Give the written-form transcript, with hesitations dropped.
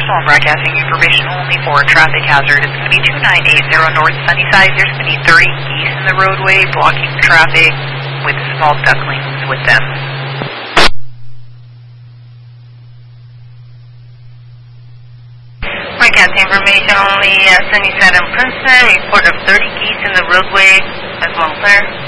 personal and broadcasting information only for traffic hazard. It's going to be 2980 North Sunnyside. There's going to be 30 geese in the roadway blocking traffic with small ducklings with them. Broadcast information only, Sunnyside and Princeton. Report of 30 geese in the roadway as well, clear.